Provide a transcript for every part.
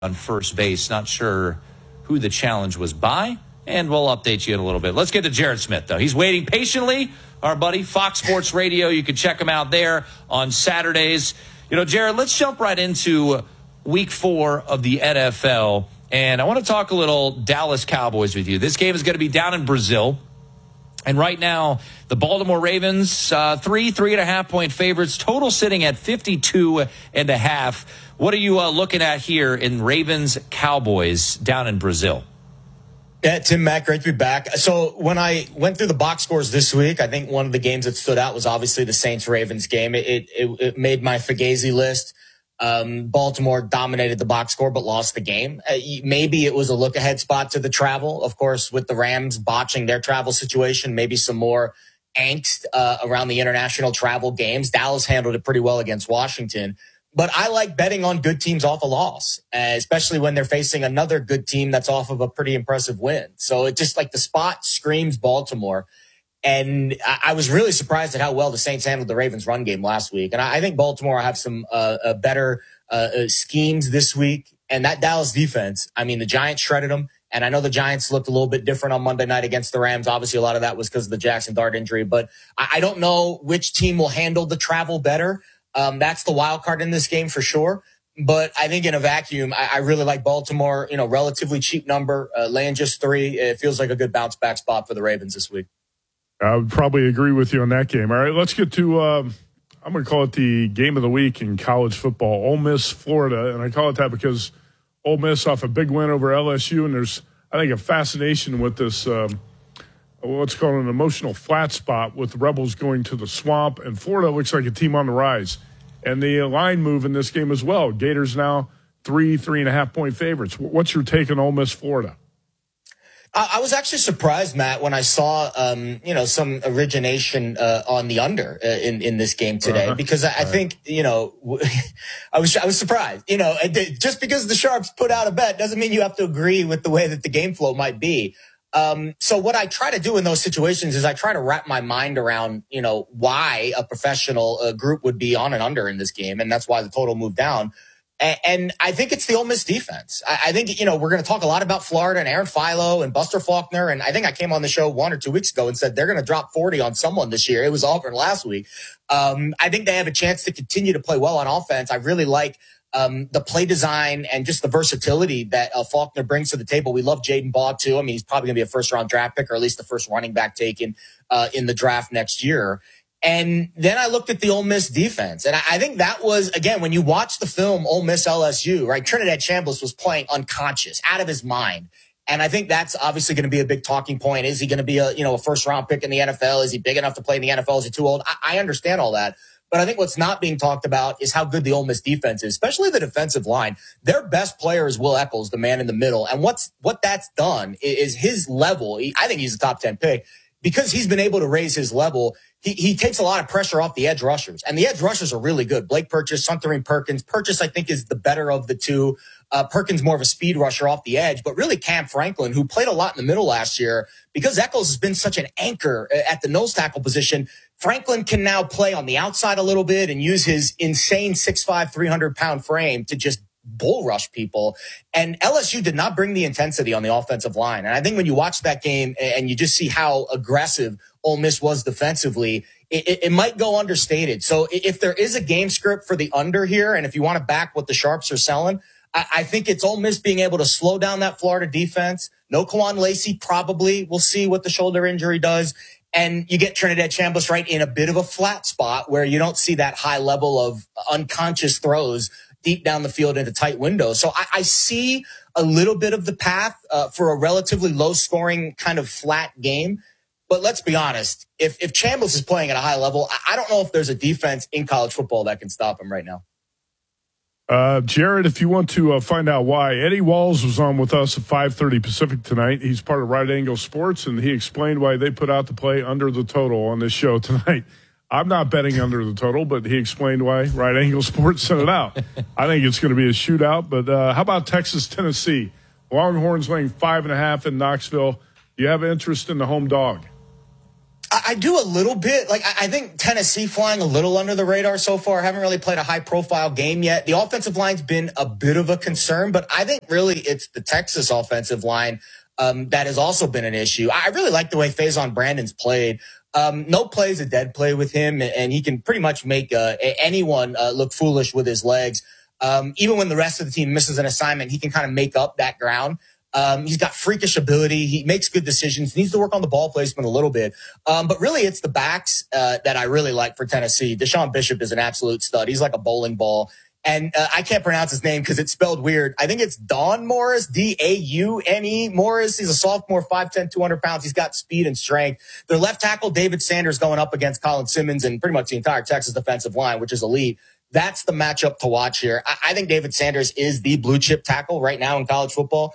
on first base. Not sure who the challenge was by, and we'll update you in a little bit. Let's get to Jared Smith, though. He's waiting patiently, our buddy, Fox Sports Radio. You can check him out there on Saturdays. Jared, let's jump right into Week 4 of the NFL, and I want to talk a little Dallas Cowboys with you. This game is going to be down in Brazil, and right now, the Baltimore Ravens, 3.5-point favorites, total sitting at 52.5. What are you looking at here in Ravens-Cowboys down in Brazil? Yeah, Tim, Matt, great to be back. So when I went through the box scores this week, I think one of the games that stood out was obviously the Saints-Ravens game. It made my Fugazi list. Baltimore dominated the box score but lost the game. Maybe it was a look-ahead spot to the travel. Of course, with the Rams botching their travel situation, maybe some more angst around the international travel games. Dallas handled it pretty well against Washington. But I like betting on good teams off a loss, especially when they're facing another good team that's off of a pretty impressive win. So it's just like the spot screams Baltimore. And I was really surprised at how well the Saints handled the Ravens run game last week. And I think Baltimore have some better schemes this week. And that Dallas defense, I mean, the Giants shredded them. And I know the Giants looked a little bit different on Monday night against the Rams. Obviously, a lot of that was because of the Jackson Dart injury. But I don't know which team will handle the travel better. That's the wild card in this game for sure. But I think in a vacuum, I really like Baltimore, relatively cheap number, laying just 3. It feels like a good bounce back spot for the Ravens this week. I would probably agree with you on that game. All right, let's get to, I'm going to call it the game of the week in college football, Ole Miss, Florida. And I call it that because Ole Miss off a big win over LSU, and there's, I think, a fascination with this, what's called an emotional flat spot with the Rebels going to the Swamp, and Florida looks like a team on the rise. And the line move in this game as well. Gators now 3.5-point favorites. What's your take on Ole Miss, Florida? I was actually surprised, Matt, when I saw, some origination on the under in this game today, because I think, I was surprised. Just because the Sharps put out a bet doesn't mean you have to agree with the way that the game flow might be. So what I try to do in those situations is I try to wrap my mind around, why a professional group would be on and under in this game. And that's why the total moved down. And I think it's the Ole Miss defense. I think, we're going to talk a lot about Florida and Aaron Philo and Buster Faulkner. And I think I came on the show 1 or 2 weeks ago and said they're going to drop 40 on someone this year. It was Auburn last week. I think they have a chance to continue to play well on offense. I really like the play design and just the versatility that Faulkner brings to the table. We love Jaden Baugh, too. I mean, he's probably going to be a first-round draft pick or at least the first running back taken in the draft next year. And then I looked at the Ole Miss defense, and I think that was, again, when you watch the film Ole Miss LSU, right, Trinidad Chambliss was playing unconscious, out of his mind. And I think that's obviously going to be a big talking point. Is he going to be a first-round pick in the NFL? Is he big enough to play in the NFL? Is he too old? I understand all that. But I think what's not being talked about is how good the Ole Miss defense is, especially the defensive line. Their best player is Will Eccles, the man in the middle. And what that's done is his level. I think he's a top 10 pick because he's been able to raise his level. He takes a lot of pressure off the edge rushers, and the edge rushers are really good. Blake Purchase, Suntarine Perkins. Purchase, I think, is the better of the two. Perkins more of a speed rusher off the edge, but really Cam Franklin, who played a lot in the middle last year, because Eccles has been such an anchor at the nose tackle position. Franklin can now play on the outside a little bit and use his insane 6'5", 300-pound frame to just bull rush people. And LSU did not bring the intensity on the offensive line. And I think when you watch that game and you just see how aggressive Ole Miss was defensively, it might go understated. So if there is a game script for the under here, and if you want to back what the Sharps are selling, I think it's Ole Miss being able to slow down that Florida defense. No Kawan Lacey, probably. We'll see what the shoulder injury does. And you get Trinidad Chambliss right in a bit of a flat spot where you don't see that high level of unconscious throws deep down the field into tight windows. So I see a little bit of the path for a relatively low-scoring kind of flat game. But let's be honest, if Chambliss is playing at a high level, I don't know if there's a defense in college football that can stop him right now. Jared, if you want to find out why, Eddie Walls was on with us at 5:30 Pacific tonight. He's part of Right Angle Sports, and he explained why they put out the play under the total on this show tonight. I'm not betting under the total, but he explained why Right Angle Sports sent it out. I think it's going to be a shootout. But how about Texas, Tennessee? Longhorns laying 5.5 in Knoxville. Do you have interest in the home dog? I do a little bit. Like, I think Tennessee flying a little under the radar so far. Haven't really played a high-profile game yet. The offensive line's been a bit of a concern, but I think really it's the Texas offensive line that has also been an issue. I really like the way Faison Brandon's played. No play is a dead play with him, and he can pretty much make anyone look foolish with his legs. Even when the rest of the team misses an assignment, he can kind of make up that ground. He's got freakish ability. He makes good decisions. Needs to work on the ball placement a little bit. But really, it's the backs that I really like for Tennessee. Deshaun Bishop is an absolute stud. He's like a bowling ball. And I can't pronounce his name because it's spelled weird. I think it's Daune Morris, Daune Morris. He's a sophomore, 5'10", 200 pounds. He's got speed and strength. Their left tackle, David Sanders, going up against Colin Simmons and pretty much the entire Texas defensive line, which is elite. That's the matchup to watch here. I think David Sanders is the blue chip tackle right now in college football.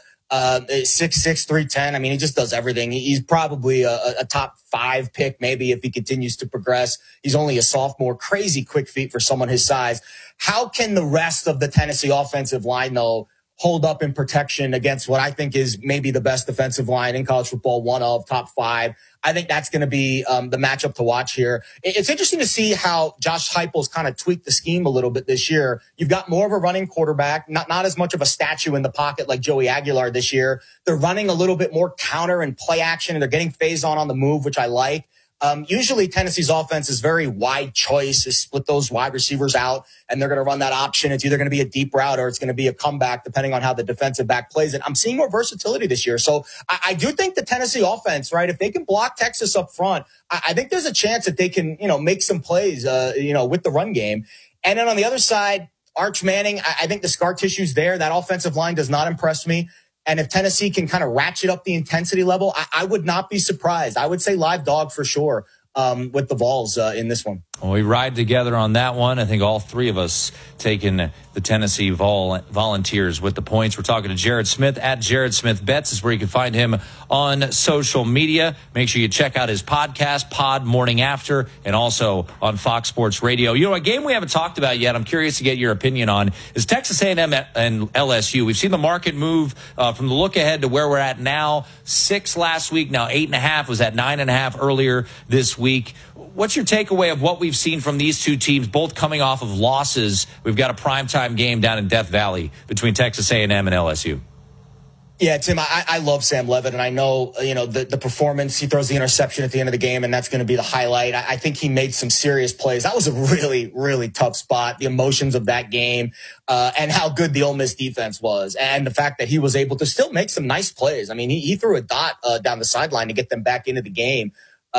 6'6", 310. I mean, he just does everything. He's probably a top 5 pick, maybe, if he continues to progress. He's only a sophomore. Crazy quick feet for someone his size. How can the rest of the Tennessee offensive line, though, hold up in protection against what I think is maybe the best defensive line in college football, one of top 5? I think that's going to be the matchup to watch here. It's interesting to see how Josh Heupel's kind of tweaked the scheme a little bit this year. You've got more of a running quarterback, not as much of a statue in the pocket like Joey Aguilar this year. They're running a little bit more counter and play action, and they're getting Faison on the move, which I like. Usually Tennessee's offense is very wide choice, is split those wide receivers out, and they're going to run that option. It's either going to be a deep route or it's going to be a comeback, depending on how the defensive back plays it. I'm seeing more versatility this year. So I do think the Tennessee offense, right, if they can block Texas up front, I think there's a chance that they can, make some plays, with the run game. And then on the other side, Arch Manning, I think the scar tissue's there. That offensive line does not impress me. And if Tennessee can kind of ratchet up the intensity level, I would not be surprised. I would say live dog for sure with the Vols in this one. Well, we ride together on that one. I think all three of us taking the Tennessee Volunteers with the points. We're talking to Jared Smith at Jared Smith Bets is where you can find him on social media. Make sure you check out his podcast, Pod Morning After, and also on Fox Sports Radio. A game we haven't talked about yet, I'm curious to get your opinion on, is Texas A&M and LSU. We've seen the market move from the look ahead to where we're at now. 6 last week, now 8.5, was at 9.5 earlier this week. What's your takeaway of what we've seen from these two teams, both coming off of losses? We've got a primetime game down in Death Valley between Texas A&M and LSU. Yeah, Tim, I love Sam Leavitt, and I know, the performance. He throws the interception at the end of the game, and that's going to be the highlight. I think he made some serious plays. That was a really, really tough spot, the emotions of that game, and how good the Ole Miss defense was, and the fact that he was able to still make some nice plays. I mean, he threw a dot down the sideline to get them back into the game.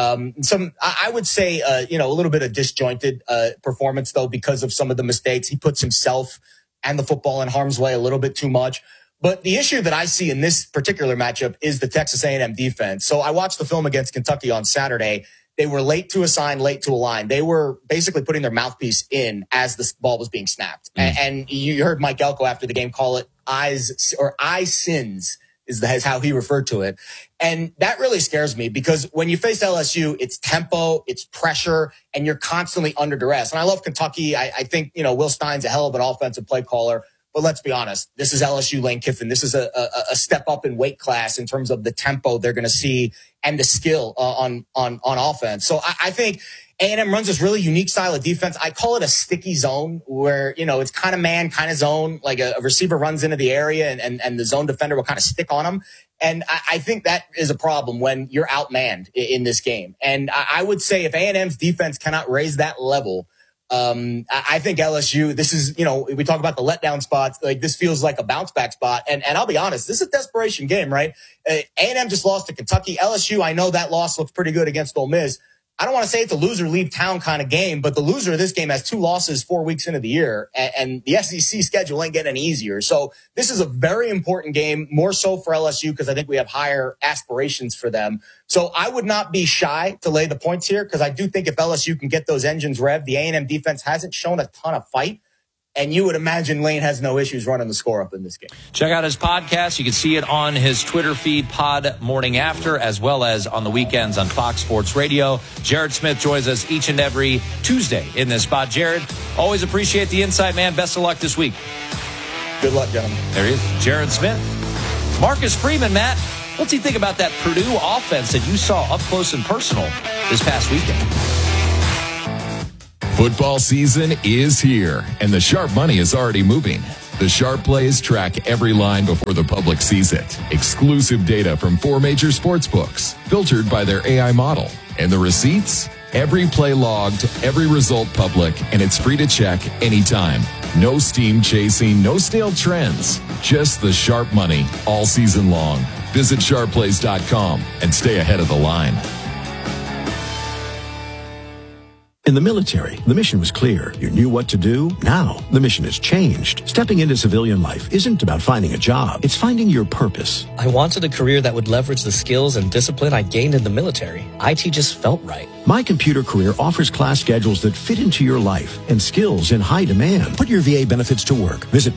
I would say, a little bit of disjointed performance, though, because of some of the mistakes. He puts himself and the football in harm's way a little bit too much. But the issue that I see in this particular matchup is the Texas A&M defense. So I watched the film against Kentucky on Saturday. They were late to assign, late to align. They were basically putting their mouthpiece in as the ball was being snapped. And you heard Mike Elko after the game call it eye sins. Is how he referred to it. And that really scares me because when you face LSU, it's tempo, it's pressure, and you're constantly under duress. And I love Kentucky. I think, Will Stein's a hell of an offensive play caller. But let's be honest, this is LSU Lane Kiffin. This is a step up in weight class in terms of the tempo they're going to see and the skill on offense. So I think A&M runs this really unique style of defense. I call it a sticky zone where, it's kind of man, kind of zone, like a receiver runs into the area and the zone defender will kind of stick on him. And I think that is a problem when you're outmanned in this game. And I would say if A&M's defense cannot raise that level, I think LSU, this is, we talk about the letdown spots, like this feels like a bounce back spot. And I'll be honest, this is a desperation game, right? A&M just lost to Kentucky. LSU, I know that loss looks pretty good against Ole Miss. I don't want to say it's a loser leave town kind of game, but the loser of this game has 2 losses 4 weeks into the year, and the SEC schedule ain't getting any easier. So this is a very important game, more so for LSU because I think we have higher aspirations for them. So I would not be shy to lay the points here because I do think if LSU can get those engines revved, the A&M defense hasn't shown a ton of fight. And you would imagine Lane has no issues running the score up in this game. Check out his podcast. You can see it on his Twitter feed, Pod Morning After, as well as on the weekends on Fox Sports Radio. Jared Smith joins us each and every Tuesday in this spot. Jared, always appreciate the insight, man. Best of luck this week. Good luck, gentlemen. There he is, Jared Smith. Marcus Freeman, Matt, what's he think about that Purdue offense that you saw up close and personal this past weekend. Football season is here, and the sharp money is already moving. The Sharp Plays track every line before the public sees it. Exclusive data from 4 major sports books, filtered by their AI model. And the receipts? Every play logged, every result public, and it's free to check anytime. No steam chasing, no stale trends. Just the sharp money all season long. Visit sharpplays.com and stay ahead of the line. In the military, the mission was clear. You knew what to do. Now, the mission has changed. Stepping into civilian life isn't about finding a job. It's finding your purpose. I wanted a career that would leverage the skills and discipline I gained in the military. IT just felt right. My Computer Career offers class schedules that fit into your life and skills in high demand. Put your VA benefits to work. Visit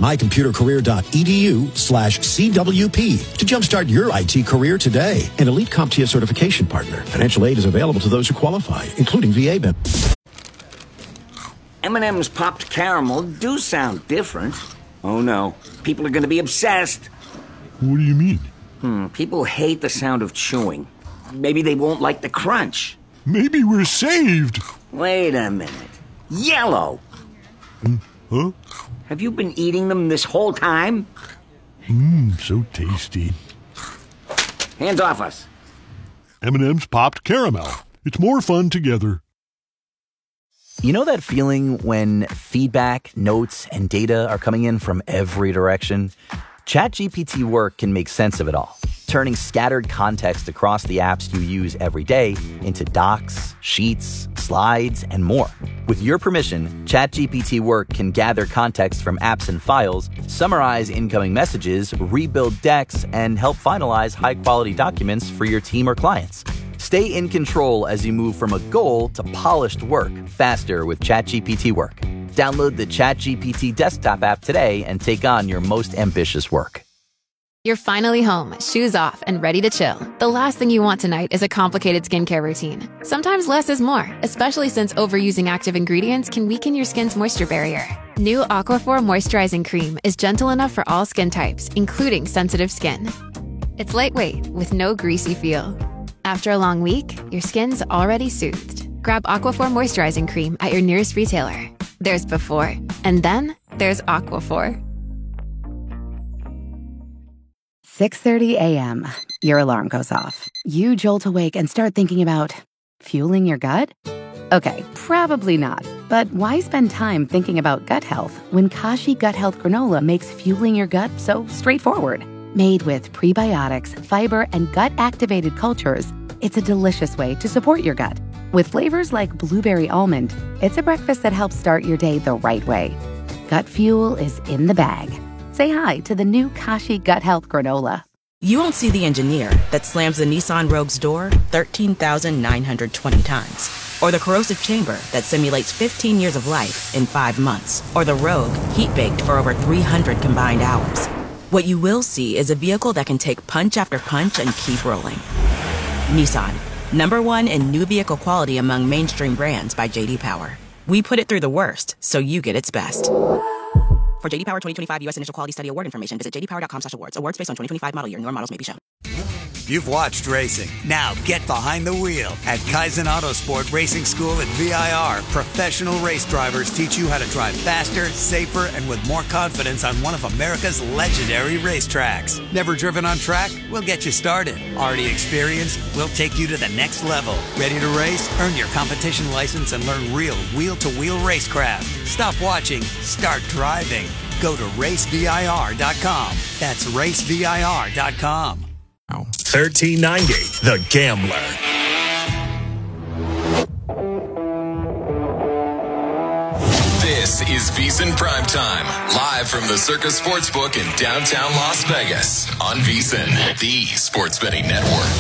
mycomputercareer.edu/CWP to jumpstart your IT career today. An elite CompTIA certification partner. Financial aid is available to those who qualify, including VA benefits. M&M's popped caramel do sound different. Oh no, people are going to be obsessed. What do you mean? People hate the sound of chewing. Maybe they won't like the crunch. Maybe we're saved. Wait a minute. Yellow! Huh? Have you been eating them this whole time? So tasty. Hands off us. M&M's popped caramel. It's more fun together. You know that feeling when feedback, notes, and data are coming in from every direction? ChatGPT Work can make sense of it all, turning scattered context across the apps you use every day into docs, sheets, slides, and more. With your permission, ChatGPT Work can gather context from apps and files, summarize incoming messages, rebuild decks, and help finalize high-quality documents for your team or clients. Stay in control as you move from a goal to polished work faster with ChatGPT Work. Download the ChatGPT desktop app today and take on your most ambitious work. You're finally home, shoes off, and ready to chill. The last thing you want tonight is a complicated skincare routine. Sometimes less is more, especially since overusing active ingredients can weaken your skin's moisture barrier. New Aquaphor Moisturizing Cream is gentle enough for all skin types, including sensitive skin. It's lightweight, with no greasy feel. After a long week, your skin's already soothed. Grab Aquaphor Moisturizing Cream at your nearest retailer. There's before, and then there's Aquaphor. 6:30 a.m. Your alarm goes off. You jolt awake and start thinking about fueling your gut? Okay, probably not. But why spend time thinking about gut health when Kashi Gut Health Granola makes fueling your gut so straightforward? Made with prebiotics, fiber, and gut-activated cultures, it's a delicious way to support your gut. With flavors like blueberry almond, it's a breakfast that helps start your day the right way. Gut fuel is in the bag. Say hi to the new Kashi Gut Health Granola. You won't see the engineer that slams the Nissan Rogue's door 13,920 times. Or the corrosive chamber that simulates 15 years of life in 5 months. Or the Rogue heat-baked for over 300 combined hours. What you will see is a vehicle that can take punch after punch and keep rolling. Nissan, #1 in new vehicle quality among mainstream brands by J.D. Power. We put it through the worst, so you get its best. For J.D. Power 2025 U.S. Initial Quality Study Award information, visit jdpower.com/awards. Awards based on 2025 model year. Newer models may be shown. You've watched racing. Now get behind the wheel at Kaizen Autosport Racing School at VIR. Professional race drivers teach you how to drive faster, safer, and with more confidence on one of America's legendary racetracks. Never driven on track? We'll get you started. Already experienced? We'll take you to the next level. Ready to race? Earn your competition license and learn real wheel-to-wheel racecraft. Stop watching. Start driving. Go to racevir.com. That's racevir.com. 1390, The Gambler. This is VSiN Primetime, live from the Circus Sportsbook in downtown Las Vegas on VSiN, the sports betting network.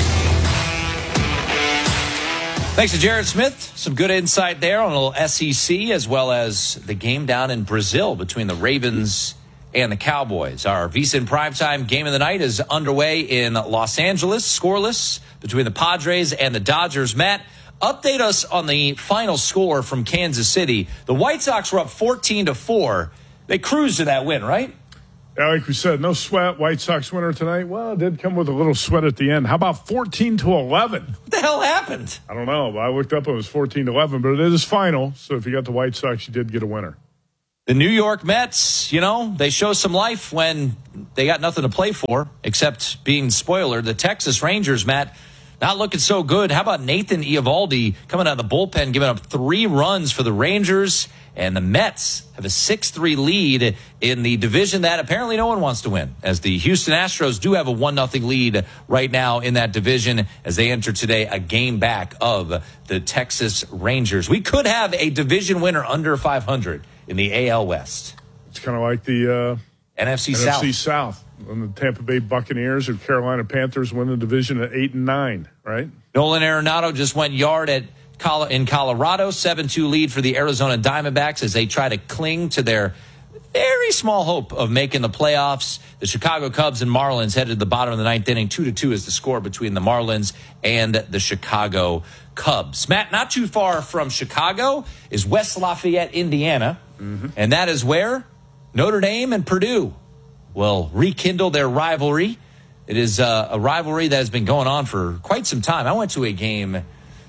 Thanks to Jared Smith. Some good insight there on a little SEC as well as the game down in Brazil between the Ravens and the Cowboys. Our VSiN Primetime game of the night is underway in Los Angeles, scoreless between the Padres and the Dodgers. Matt, update us on the final score from Kansas City. The White Sox were up 14-4. They cruised to that win, right? Yeah, like we said, no sweat. White Sox winner tonight. Well, it did come with a little sweat at the end. How about 14-11? What the hell happened? I don't know. I looked up, it was 14-11, but it is final. So if you got the White Sox, you did get a winner. The New York Mets, they show some life when they got nothing to play for except being spoiler. The Texas Rangers, Matt, not looking so good. How about Nathan Eovaldi coming out of the bullpen, giving up 3 runs for the Rangers? And the Mets have a 6-3 lead in the division that apparently no one wants to win, as the Houston Astros do have a 1-0 lead right now in that division as they enter today a game back of the Texas Rangers. We could have a division winner under 500 in the AL West. It's kind of like the NFC South. When the Tampa Bay Buccaneers or Carolina Panthers win the division at 8-9, right? Nolan Arenado just went yard in Colorado, 7-2 lead for the Arizona Diamondbacks as they try to cling to their very small hope of making the playoffs. The Chicago Cubs and Marlins headed to the bottom of the 9th inning. 2-2 is the score between the Marlins and the Chicago Cubs. Matt, not too far from Chicago is West Lafayette, Indiana. Mm-hmm. And that is where Notre Dame and Purdue will rekindle their rivalry. It is a rivalry that has been going on for quite some time. I went to a game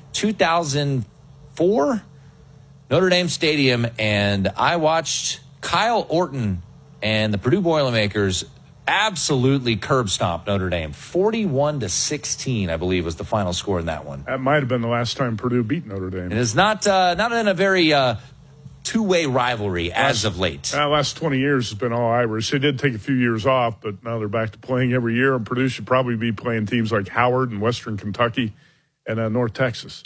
2004, Notre Dame Stadium, and I watched Kyle Orton and the Purdue Boilermakers absolutely curb stomp Notre Dame. 41-16, I believe, was the final score in that one. That might have been the last time Purdue beat Notre Dame. It is not in a very two-way rivalry as of late. Last 20 years has been all Irish. They did take a few years off, but now they're back to playing every year, and Purdue should probably be playing teams like Howard and Western Kentucky and North Texas.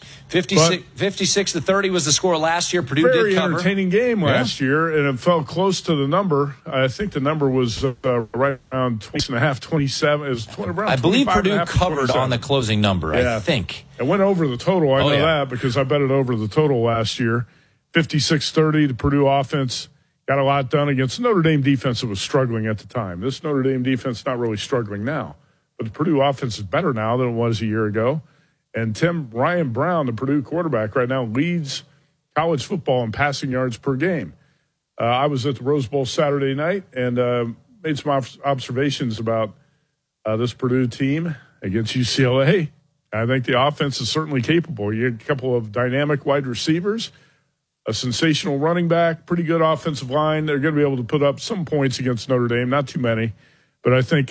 56-30 was the score last year. Purdue did cover. Very entertaining game last year, and it fell close to the number. I think the number was right around 20.5, 27. It was around I believe Purdue covered on the closing number, I think. It went over the total. I know that because I bet it over the total last year. 56-30, the Purdue offense got a lot done against the Notre Dame defense that was struggling at the time. This Notre Dame defense is not really struggling now, but the Purdue offense is better now than it was a year ago. And Ryan Brown, the Purdue quarterback right now, leads college football in passing yards per game. I was at the Rose Bowl Saturday night and made some observations about this Purdue team against UCLA. I think the offense is certainly capable. You get a couple of dynamic wide receivers, a sensational running back, pretty good offensive line. They're going to be able to put up some points against Notre Dame, not too many. But I think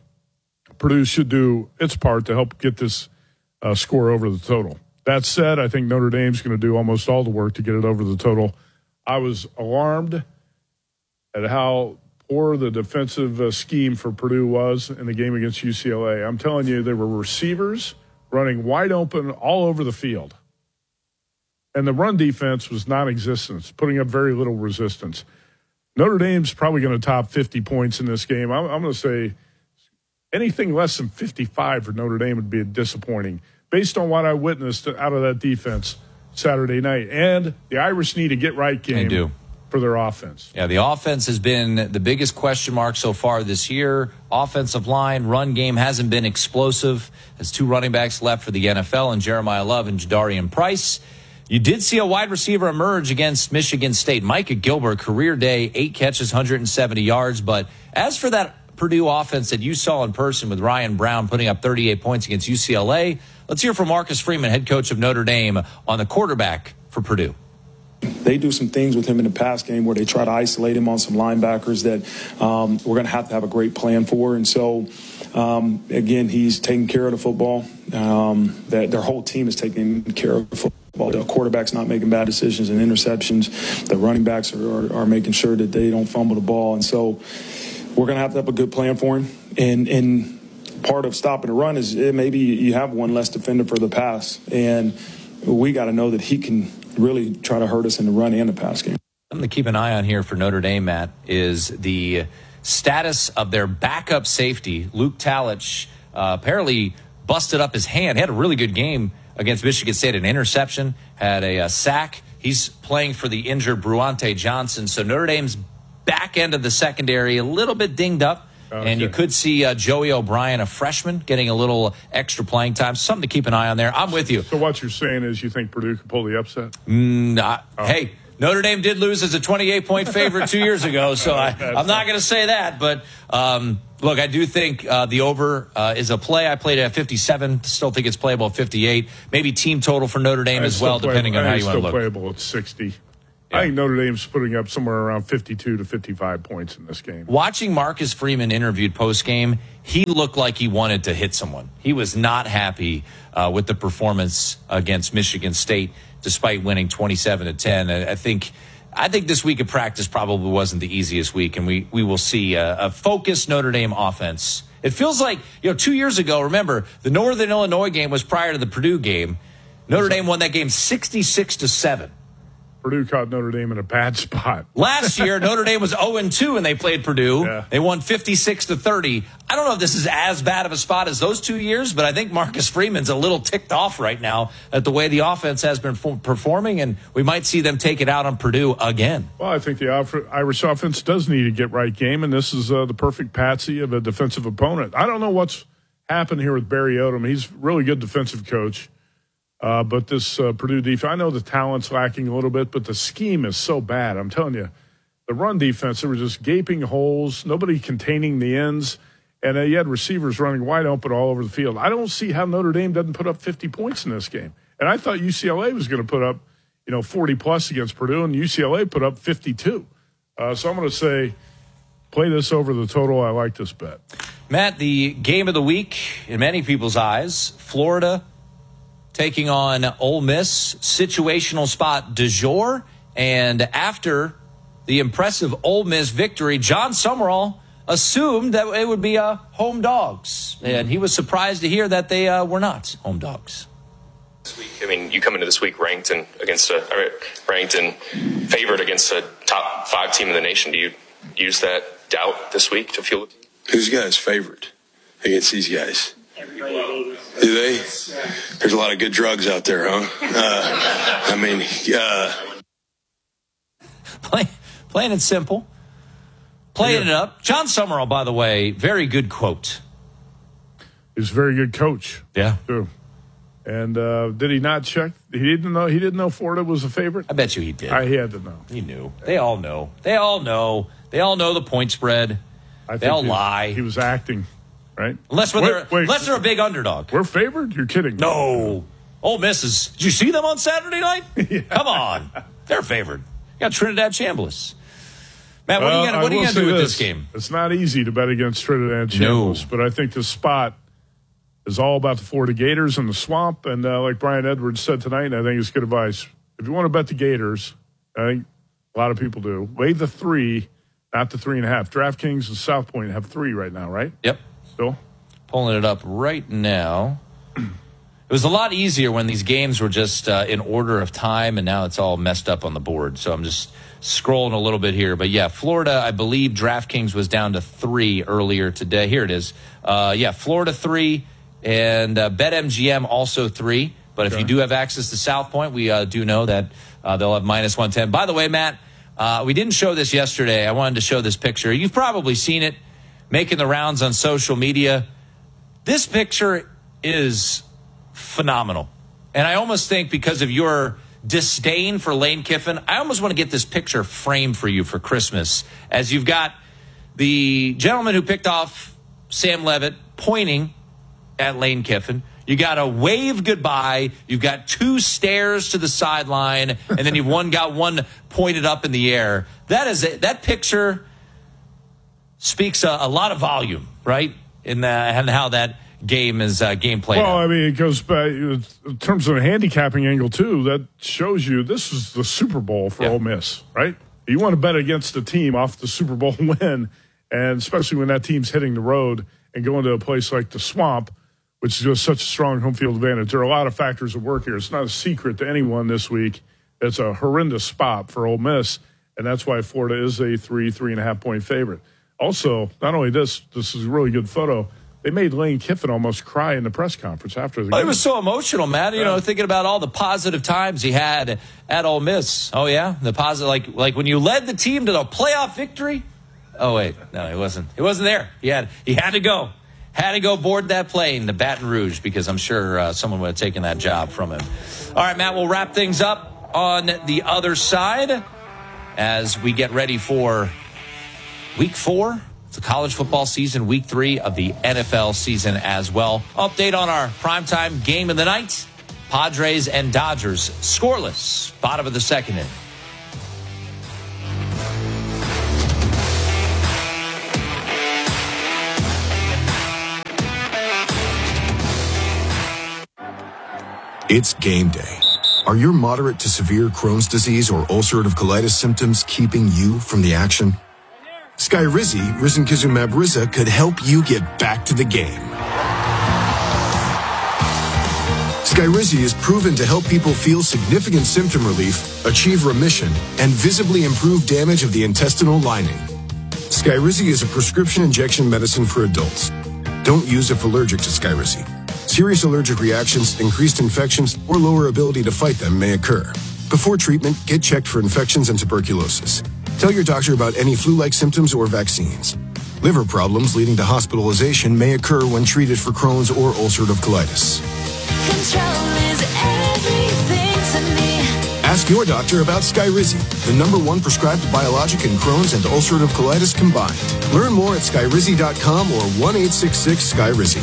Purdue should do its part to help get this score over the total. That said, I think Notre Dame's going to do almost all the work to get it over the total. I was alarmed at how poor the defensive scheme for Purdue was in the game against UCLA. I'm telling you, there were receivers running wide open all over the field. And the run defense was non-existent, putting up very little resistance. Notre Dame's probably going to top 50 points in this game. I'm going to say anything less than 55 for Notre Dame would be disappointing based on what I witnessed out of that defense Saturday night. And the Irish need a get-right game for their offense. Yeah, the offense has been the biggest question mark so far this year. Offensive line, run game hasn't been explosive. There's 2 running backs left for the NFL, and Jeremiah Love and Jadarian Price. You did see a wide receiver emerge against Michigan State. Micah Gilbert, career day, 8 catches, 170 yards. But as for that Purdue offense that you saw in person with Ryan Brown putting up 38 points against UCLA, let's hear from Marcus Freeman, head coach of Notre Dame, on the quarterback for Purdue. They do some things with him in the pass game where they try to isolate him on some linebackers that we're going to have a great plan for. And so, again, he's taking care of the football. Their whole team is taking care of the football. The quarterback's not making bad decisions and interceptions. The running backs are making sure that they don't fumble the ball. And so we're going to have a good plan for him. And part of stopping the run is maybe you have one less defender for the pass. And we got to know that he can really try to hurt us in the run and the pass game. Something to keep an eye on here for Notre Dame, Matt, is the status of their backup safety. Luke Talich apparently busted up his hand. He had a really good game against Michigan State, an interception, had a sack. He's playing for the injured Bruante Johnson. So Notre Dame's back end of the secondary a little bit dinged up. Okay. And you could see Joey O'Brien, a freshman, getting a little extra playing time. Something to keep an eye on there. I'm with you. So what you're saying is you think Purdue could pull the upset? Hey, Notre Dame did lose as a 28-point favorite 2 years ago, so I'm not going to say that. But, look, I do think the over is a play. I played it at 57. Still think it's playable at 58. Maybe team total for Notre Dame as well, depending on how you want to look. It's still playable at 60. Yeah. I think Notre Dame's putting up somewhere around 52 to 55 points in this game. Watching Marcus Freeman interviewed post-game, he looked like he wanted to hit someone. He was not happy with the performance against Michigan State, despite winning 27-10. I think this week of practice probably wasn't the easiest week, and we will see a focused Notre Dame offense. It feels like, 2 years ago, remember, the Northern Illinois game was prior to the Purdue game. Notre Dame won that game 66-7. Purdue caught Notre Dame in a bad spot. Last year, Notre Dame was 0-2 when they played Purdue. Yeah. They won 56-30. I don't know if this is as bad of a spot as those 2 years, but I think Marcus Freeman's a little ticked off right now at the way the offense has been performing, and we might see them take it out on Purdue again. Well, I think the Irish offense does need to get right game, and this is the perfect patsy of a defensive opponent. I don't know what's happened here with Barry Odom. He's a really good defensive coach. But this Purdue defense, I know the talent's lacking a little bit, but the scheme is so bad. I'm telling you, the run defense, there were just gaping holes, nobody containing the ends, and you had receivers running wide open all over the field. I don't see how Notre Dame doesn't put up 50 points in this game. And I thought UCLA was going to put up, 40-plus against Purdue, and UCLA put up 52. So I'm going to say play this over the total. I like this bet. Matt, the game of the week, in many people's eyes, Florida taking on Ole Miss, situational spot du jour. And after the impressive Ole Miss victory, John Summerall assumed that it would be home dogs. And he was surprised to hear that they were not home dogs. This week, you come into this week ranked and favored against a top 5 team in the nation. Do you use that doubt this week to fuel the team? Who's guys' favorite against these guys? Do they? There's a lot of good drugs out there, huh? Plain and simple. Playing it up. John Summerall, by the way, very good quote. He's a very good coach. Yeah. Too. And did he not check? He didn't know Florida was a favorite? I bet you he did. He had to know. He knew. They all know. They all know the point spread. They all lie. He was acting. Right? Unless they're a big underdog. We're favored? You're kidding. No. Ole Miss is. Did you see them on Saturday night? Yeah. Come on. They're favored. You got Trinidad Chambliss. Matt, what are you going to do with this game? It's not easy to bet against Trinidad Chambliss, but I think this spot is all about the Florida Gators and the swamp. And like Brian Edwards said tonight, I think it's good advice. If you want to bet the Gators, I think a lot of people do, lay the 3, not the 3.5. DraftKings and South Point have 3 right now, right? Yep. Still? Pulling it up right now. It was a lot easier when these games were just in order of time, and now it's all messed up on the board. So I'm just scrolling a little bit here. But, yeah, Florida, I believe DraftKings was down to 3 earlier today. Here it is. Florida 3 and BetMGM also 3. But if you do have access to South Point, we do know that they'll have minus 110. By the way, Matt, we didn't show this yesterday. I wanted to show this picture. You've probably seen it making the rounds on social media. This picture is phenomenal. And I almost think because of your disdain for Lane Kiffin, I almost want to get this picture framed for you for Christmas, as you've got the gentleman who picked off Sam Levitt pointing at Lane Kiffin. You got a wave goodbye. You've got 2 stares to the sideline, and then you've got one pointed up in the air. That picture speaks a lot of volume, right? And how that game is game played. Well, it goes back in terms of a handicapping angle too. That shows you this is the Super Bowl for Ole Miss, right? You want to bet against a team off the Super Bowl win, and especially when that team's hitting the road and going to a place like the Swamp, which is just such a strong home field advantage. There are a lot of factors at work here. It's not a secret to anyone this week. It's a horrendous spot for Ole Miss, and that's why Florida is a 3.5 point favorite. Also, not only this is a really good photo. They made Lane Kiffin almost cry in the press conference after the game. It was so emotional, man. Thinking about all the positive times he had at Ole Miss. Oh, yeah? The positive, like when you led the team to the playoff victory. Oh, wait. No, he wasn't. He wasn't there. He had to go. Had to go board that plane to Baton Rouge because I'm sure someone would have taken that job from him. All right, Matt, we'll wrap things up. on the other side as we get ready for week 4. The college football season, week 3 of the NFL season as well. Update on our primetime game of the night. Padres and Dodgers scoreless. Bottom of the second inning. It's game day. Are your moderate to severe Crohn's disease or ulcerative colitis symptoms keeping you from the action? Skyrizi, risankizumab Riza, could help you get back to the game. Skyrizi is proven to help people feel significant symptom relief, achieve remission, and visibly improve damage of the intestinal lining. Skyrizi is a prescription injection medicine for adults. Don't use if allergic to Skyrizi. Serious allergic reactions, increased infections, or lower ability to fight them may occur. Before treatment, get checked for infections and tuberculosis. Tell your doctor about any flu-like symptoms or vaccines. Liver problems leading to hospitalization may occur when treated for Crohn's or ulcerative colitis. Control is everything to me. Ask your doctor about Skyrizi, the #1 prescribed biologic in Crohn's and ulcerative colitis combined. Learn more at skyrizi.com or 1-866-SKYRIZI.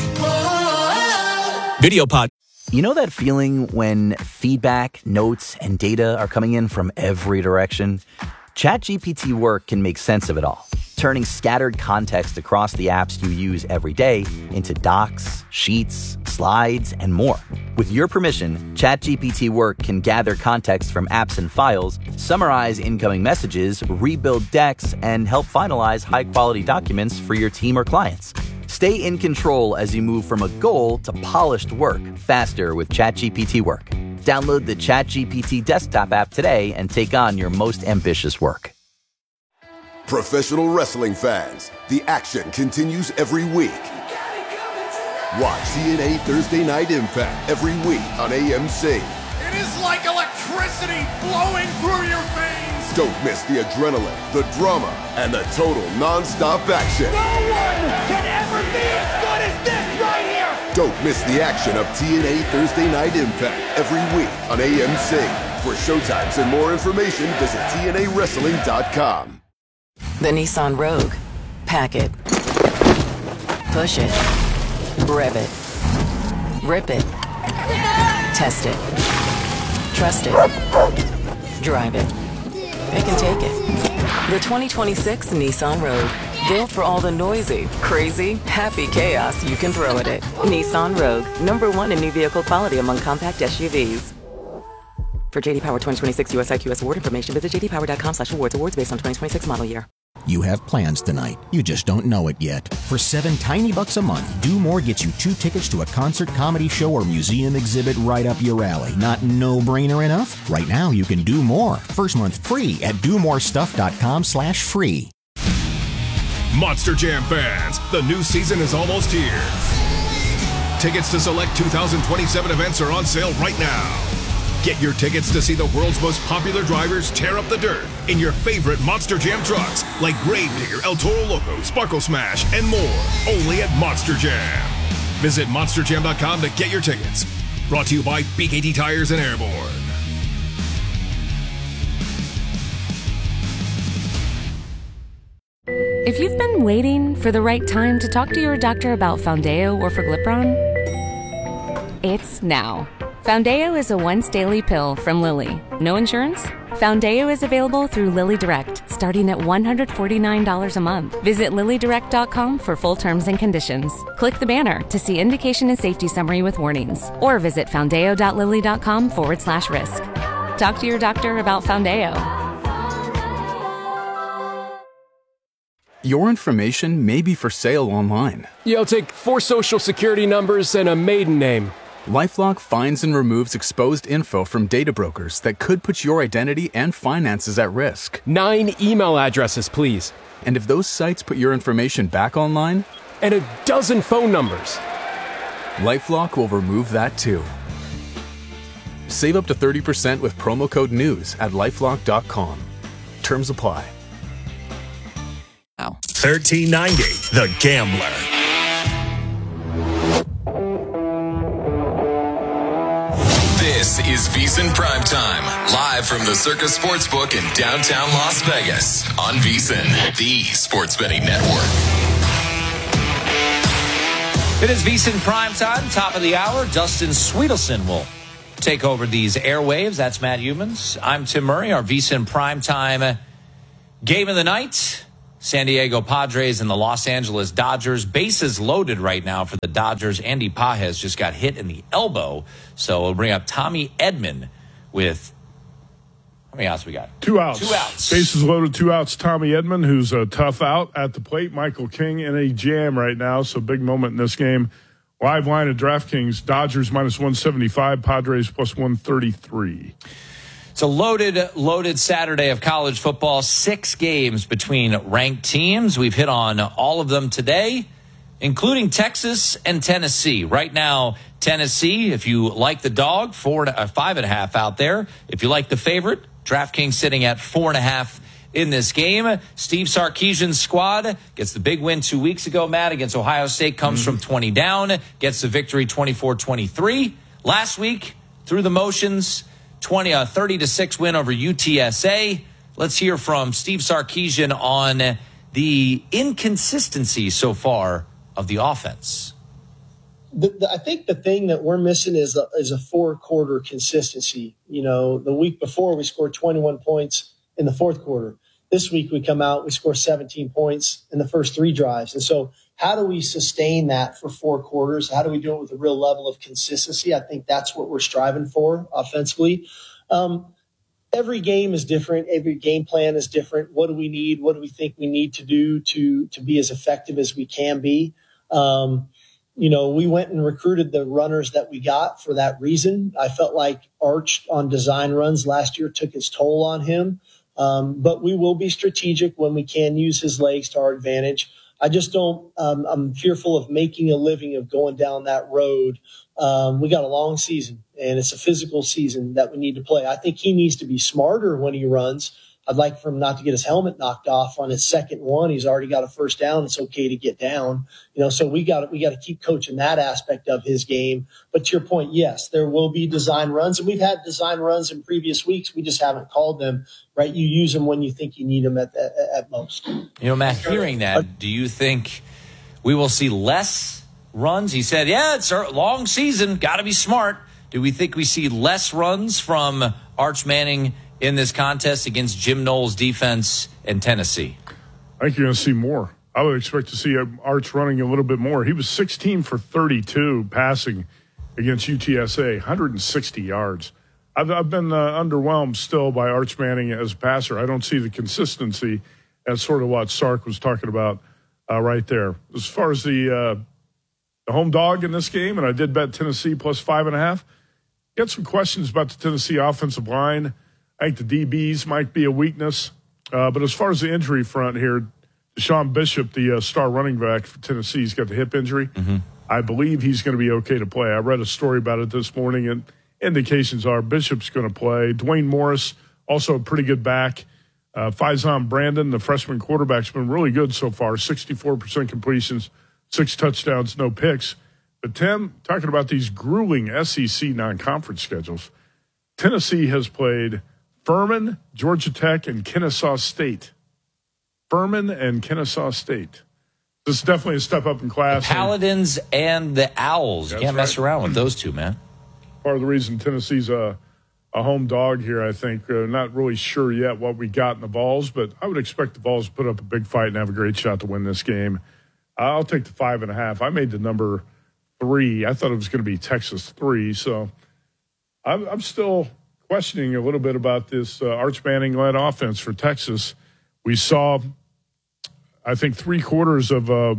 Video pod. You know that feeling when feedback, notes, and data are coming in from every direction? ChatGPT Work can make sense of it all, turning scattered context across the apps you use every day into docs, sheets, slides, and more. With your permission, ChatGPT Work can gather context from apps and files, summarize incoming messages, rebuild decks, and help finalize high-quality documents for your team or clients. Stay in control as you move from a goal to polished work faster with ChatGPT Work. Download the ChatGPT desktop app today and take on your most ambitious work. Professional wrestling fans, the action continues every week. Watch TNA Thursday Night Impact every week on AMC. It is like electricity flowing through your veins. Don't miss the adrenaline, the drama, and the total non-stop action. No one can ever be as good as this right here. Don't miss the action of TNA Thursday Night Impact every week on AMC. For showtimes and more information, visit TNAWrestling.com. The Nissan Rogue. Pack it. Push it. Rev it. Rip it. Test it. Trust it. Drive it. It can take it. The 2026 Nissan Rogue. Built for all the noisy, crazy, happy chaos you can throw at it. Nissan Rogue. #1 in new vehicle quality among compact SUVs. For JD Power 2026 US IQS award information, visit jdpower.com/awards. Awards based on 2026 model year. You have plans tonight. You just don't know it yet. For $7 tiny bucks a month, Do More gets you 2 tickets to a concert, comedy show, or museum exhibit right up your alley. Not no-brainer enough? Right now, you can do more. First month free at domorestuff.com/free. Monster Jam fans, the new season is almost here. Tickets to select 2027 events are on sale right now. Get your tickets to see the world's most popular drivers tear up the dirt in your favorite Monster Jam trucks like Gravedigger, El Toro Loco, Sparkle Smash, and more. Only at Monster Jam. Visit monsterjam.com to get your tickets. Brought to you by BKT Tires and Airborne. If you've been waiting for the right time to talk to your doctor about Foundeo or Forglipron, it's now. Foundeo is a once-daily pill from Lilly. No insurance? Foundeo is available through Lilly Direct, starting at $149 a month. Visit LillyDirect.com for full terms and conditions. Click the banner to see indication and safety summary with warnings, or visit foundeo.lilly.com/risk. Talk to your doctor about Foundeo. Your information may be for sale online. Yeah, I'll take 4 social security numbers and a maiden name. LifeLock finds and removes exposed info from data brokers that could put your identity and finances at risk. 9 email addresses, please. And if those sites put your information back online? And a dozen phone numbers. LifeLock will remove that too. Save up to 30% with promo code NEWS at LifeLock.com. Terms apply. 1390, The Gambler. This is VSiN Primetime, live from the Circus Sportsbook in downtown Las Vegas on VSiN, the sports betting network. It is VSiN Primetime, top of the hour. Dustin Sweetelson will take over these airwaves. That's Matt Humans. I'm Tim Murray. Our VSiN Primetime game of the night. San Diego Padres and the Los Angeles Dodgers. Bases loaded right now for the Dodgers. Andy Pages just got hit in the elbow. So we'll bring up Tommy Edman with, how many outs we got? 2 outs. 2 outs. Bases loaded, 2 outs. Tommy Edman, who's a tough out at the plate. Michael King in a jam right now. So big moment in this game. Live line at DraftKings. Dodgers minus 175. Padres plus 133. It's a loaded Saturday of college football. 6 games between ranked teams. We've hit on all of them today, including Texas and Tennessee. Right now, Tennessee, if you like the dog, 5.5 out there. If you like the favorite, DraftKings sitting at 4.5 in this game. Steve Sarkisian's squad gets the big win 2 weeks ago, Matt, against Ohio State. Comes from 20 down, gets the victory 24-23. Last week, through the motions, 30-6 win over UTSA. Let's hear from Steve Sarkisian on the inconsistency so far of the offense. I think the thing that we're missing is a 4-quarter consistency. You know, the week before we scored 21 points in the 4th quarter. This week we come out, we score 17 points in the first 3 drives. And so how do we sustain that for 4 quarters? How do we do it with a real level of consistency? I think that's what we're striving for offensively. Every game is different. Every game plan is different. What do we need? What do we think we need to do to be as effective as we can be? You know, we went and recruited the runners that we got for that reason. I felt like Arch on design runs last year took its toll on him. But we will be strategic when we can use his legs to our advantage. I just don't, I'm fearful of making a living of going down that road. We got a long season and it's a physical season that we need to play. I think he needs to be smarter when he runs. I'd like for him not to get his helmet knocked off on his second one. He's already got a first down. It's okay to get down, you know, so we got to keep coaching that aspect of his game. But to your point, yes, there will be design runs, and we've had design runs in previous weeks. We just haven't called them, right? You use them when you think you need them at most. You know, Matt, hearing that, do you think we will see less runs? He said, yeah, it's a long season. Got to be smart. Do we think we see less runs from Arch Manning in this contest against Jim Knowles' defense in Tennessee? I think you're going to see more. I would expect to see Arch running a little bit more. He was 16 for 32 passing against UTSA, 160 yards. I've been underwhelmed still by Arch Manning as a passer. I don't see the consistency as sort of what Sark was talking about right there. As far as the home dog in this game, and I did bet Tennessee plus 5.5, get some questions about the Tennessee offensive line. I think the DBs might be a weakness. But as far as the injury front here, Deshaun Bishop, the star running back for Tennessee, he's got the hip injury. Mm-hmm. I believe he's going to be okay to play. I read a story about it this morning, and indications are Bishop's going to play. Dwayne Morris, also a pretty good back. Faizan Brandon, the freshman quarterback, has been really good so far, 64% completions, 6 touchdowns, no picks. But, Tim, talking about these grueling SEC non-conference schedules, Tennessee has played Furman, Georgia Tech, and Kennesaw State. Furman and Kennesaw State. This is definitely a step up in class. The Paladins and the Owls. You can't mess around with those two, man. Part of the reason Tennessee's a home dog here, I think. Not really sure yet what we got in the Vols, but I would expect the Vols to put up a big fight and have a great shot to win this game. I'll take the 5.5. I made the number 3. I thought it was going to be Texas 3, so I'm still questioning a little bit about this Arch Manning-led offense for Texas. We saw, I think, 3 quarters of, I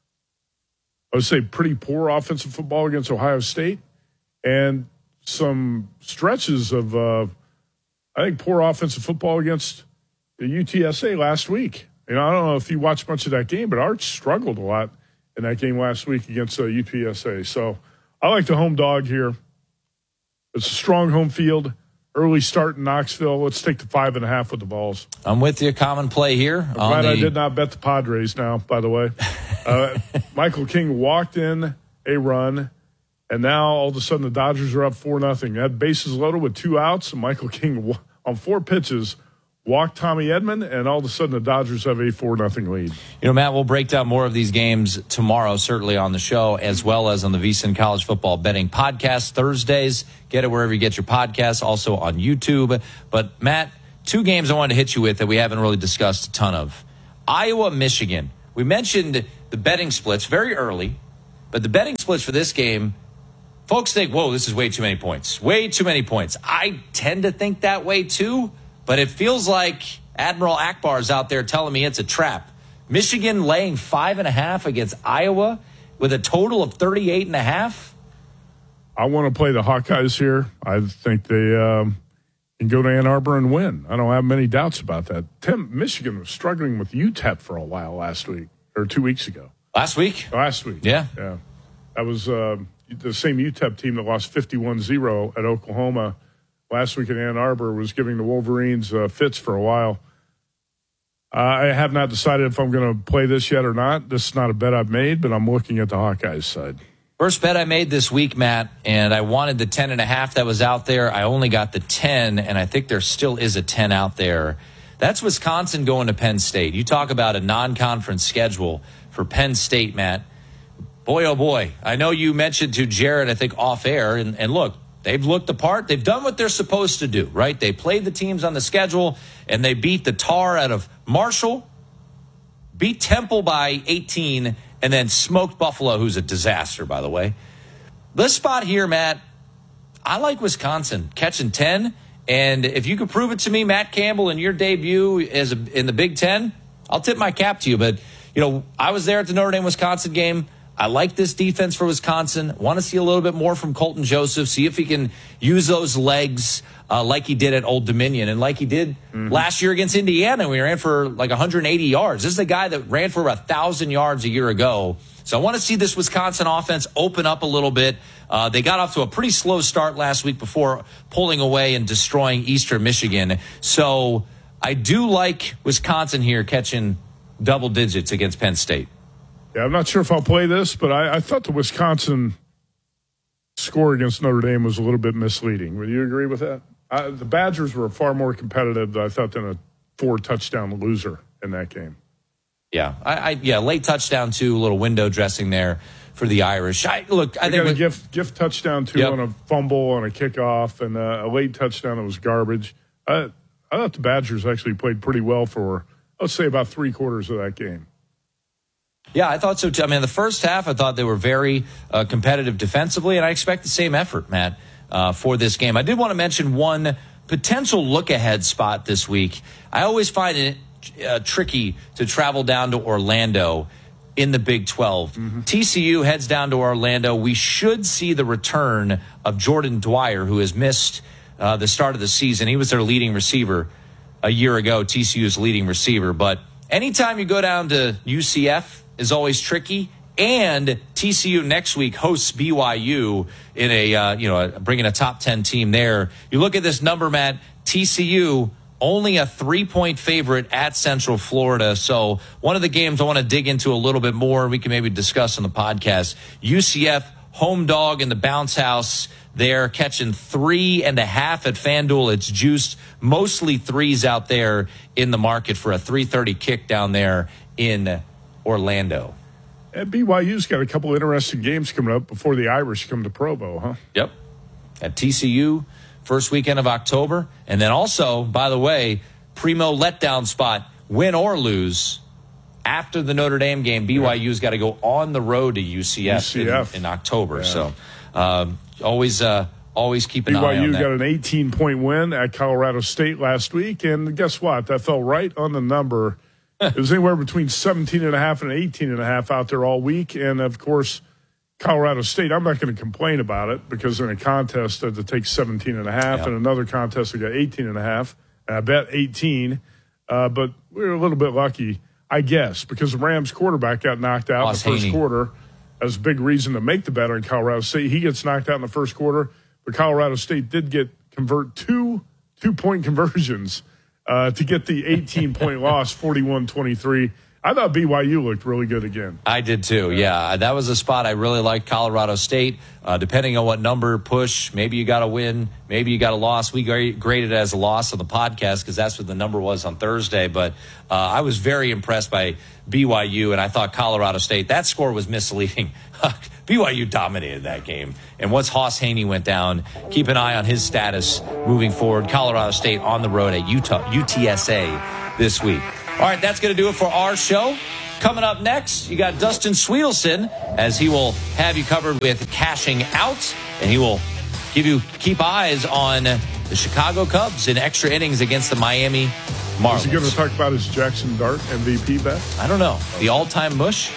would say, pretty poor offensive football against Ohio State, and some stretches of, I think, poor offensive football against the UTSA last week. You know, I don't know if you watched much of that game, but Arch struggled a lot in that game last week against UTSA. So I like the home dog here. It's a strong home field. Early start in Knoxville. Let's take the 5.5 with the Vols. I'm with you. Common play here. I'm glad I did not bet the Padres now, by the way. Michael King walked in a run, And now, all of a sudden, the Dodgers are up 4-0. They had bases loaded with 2 outs, and Michael King, on 4 pitches, walked Tommy Edman, and all of a sudden the Dodgers have a 4-0 lead. Matt, we'll break down more of these games tomorrow, certainly on the show, as well as on the VSiN College Football Betting Podcast Thursdays. Get it wherever you get your podcasts, also on YouTube. But, Matt, 2 games I wanted to hit you with that we haven't really discussed a ton of. Iowa, Michigan. We mentioned the betting splits very early, but the betting splits for this game, folks think, whoa, this is way too many points. Way too many points. I tend to think that way, too. But it feels like Admiral Akbar is out there telling me it's a trap. Michigan laying 5.5 against Iowa with a total of 38.5. I want to play the Hawkeyes here. I think they can go to Ann Arbor and win. I don't have many doubts about that. Michigan was struggling with UTEP for a while last week, or 2 weeks ago. Last week? Yeah. That was the same UTEP team that lost 51-0 at Oklahoma last week in Ann Arbor, was giving the Wolverines fits for a while. I have not decided if I'm going to play this yet or not. This is not a bet I've made, but I'm looking at the Hawkeyes side. First bet I made this week, Matt, and I wanted the 10.5 that was out there. I only got the 10, and I think there still is a 10 out there. That's Wisconsin going to Penn State. You talk about a non-conference schedule for Penn State, Matt. Boy, oh boy. I know you mentioned to Jared, I think, off air, and look, they've looked the part. They've done what they're supposed to do, right? They played the teams on the schedule, and they beat the tar out of Marshall, beat Temple by 18, and then smoked Buffalo, who's a disaster, by the way. This spot here, Matt, I like Wisconsin catching 10. And if you could prove it to me, Matt Campbell, in your debut in the Big Ten, I'll tip my cap to you. But, I was there at the Notre Dame-Wisconsin game. I like this defense for Wisconsin. Want to see a little bit more from Colton Joseph, see if he can use those legs like he did at Old Dominion and like he did last year against Indiana. We ran for like 180 yards. This is a guy that ran for 1,000 yards a year ago. So I want to see this Wisconsin offense open up a little bit. They got off to a pretty slow start last week before pulling away and destroying Eastern Michigan. So I do like Wisconsin here catching double digits against Penn State. Yeah, I'm not sure if I'll play this, but I thought the Wisconsin score against Notre Dame was a little bit misleading. Would you agree with that? The Badgers were far more competitive, I thought, than a 4-touchdown loser in that game. Yeah, late touchdown, too, a little window dressing there for the Irish. I think a gift touchdown, too, on a fumble, on a kickoff, and a late touchdown that was garbage. I thought the Badgers actually played pretty well for, let's say, about 3/4 of that game. Yeah, I thought so, too. I mean, the first half, I thought they were very competitive defensively, and I expect the same effort, Matt, for this game. I did want to mention one potential look-ahead spot this week. I always find it tricky to travel down to Orlando in the Big 12. TCU heads down to Orlando. We should see the return of Jordan Dwyer, who has missed the start of the season. He was their leading receiver a year ago, TCU's leading receiver. But anytime you go down to UCF is always tricky. And TCU next week hosts BYU in bringing a top 10 team there. You look at this number, Matt, TCU only a 3-point favorite at Central Florida. So one of the games I want to dig into a little bit more, we can maybe discuss on the podcast. UCF home dog in the bounce house there, catching 3.5 at FanDuel. It's juiced, mostly threes out there in the market for a 3:30 kick down there in Orlando. And BYU's got a couple interesting games coming up before the Irish come to Provo, huh? Yep. At TCU, first weekend of October. And then also, by the way, primo letdown spot, win or lose. After the Notre Dame game, BYU's got to go on the road to UCF. In October. Yeah. So always keep an eye on that. BYU got an 18-point win at Colorado State last week. And guess what? That fell right on the number. It was anywhere between 17.5 and 18.5 out there all week. And, of course, Colorado State, I'm not going to complain about it because in a contest that takes 17.5 and another contest that got 18.5. And I bet 18. But we were a little bit lucky, I guess, because the Rams quarterback got knocked out in the first quarter. That's a big reason to make the bet on Colorado State. He gets knocked out in the first quarter. But Colorado State did convert two-point conversions to get the 18-point loss, 41-23 I thought BYU looked really good again. I did too, yeah. That was a spot I really liked, Colorado State. Depending on what number push, maybe you got a win, maybe you got a loss. We graded it as a loss on the podcast because that's what the number was on Thursday. But I was very impressed by BYU, and I thought Colorado State, that score was misleading. BYU dominated that game. And once Hoss Haney went down, keep an eye on his status moving forward. Colorado State on the road at UTSA this week. All right, that's going to do it for our show. Coming up next, you got Dustin Sweetelson, as he will have you covered with Cashing Out, and he will keep eyes on the Chicago Cubs in extra innings against the Miami Marlins. Is he going to talk about his Jackson Dart MVP bet? I don't know. The all-time mush?